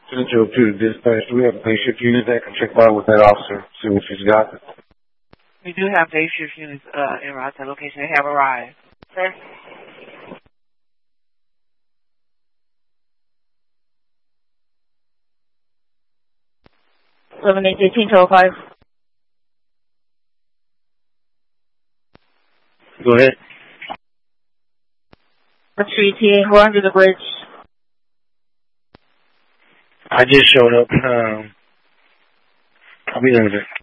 Central to the dispatch. We have a day shift unit that can check out with that officer, see what she's got. We do have day shift units in route to location. They have arrived. Sir? Eleven 18-5. Go ahead. Street TA, we're under the bridge. I just showed up. I'll be there in a bit.